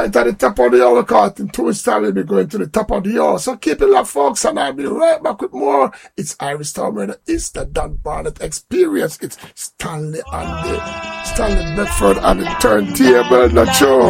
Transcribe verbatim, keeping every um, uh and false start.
right at the top of the hour, caught in two Stanley be going to the top of the hour. So keep it locked, folks, and I'll be right back with more. It's Irish Town Murder. It's the Don Barnett Experience. It's Stanley and the Stanley Bedford and the turntable, not sure.